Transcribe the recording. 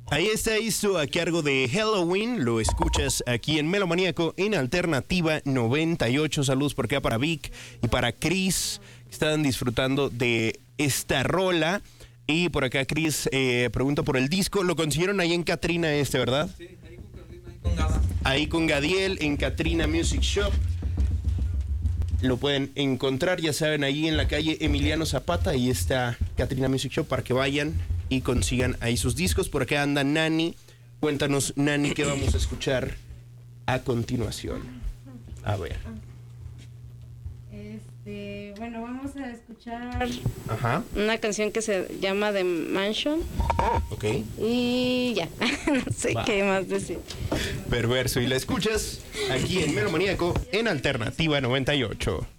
Ahí está esto a cargo de Halloween. Lo escuchas aquí en Melomaníaco en Alternativa 98. Saludos por acá para Vic y para Chris, que están disfrutando de esta rola. Y por acá Chris pregunta por el disco. Lo consiguieron ahí en Catrina ¿verdad? Sí, ahí con Carlina, ahí con Gada. Ahí con Gadiel en Catrina Music Shop. Lo pueden encontrar, ya saben, ahí en la calle Emiliano Zapata. Ahí está Catrina Music Shop para que vayan y consigan ahí sus discos. Por acá anda Nani. Cuéntanos, Nani, qué vamos a escuchar a continuación. A ver. Bueno, vamos a escuchar una canción que se llama The Mansion. Ok. Y ya, no sé qué más decir. Perverso. Y la escuchas aquí en Melomaníaco en Alternativa 98.